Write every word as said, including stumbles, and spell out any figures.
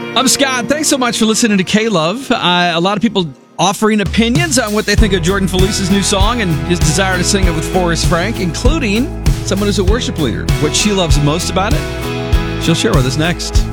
I'm Scott. Thanks so much for listening to K-Love. Uh, a lot of people offering opinions on what they think of Jordan Felice's new song and his desire to sing it with Forrest Frank, including someone who's a worship leader. What she loves most about it, she'll share with us next.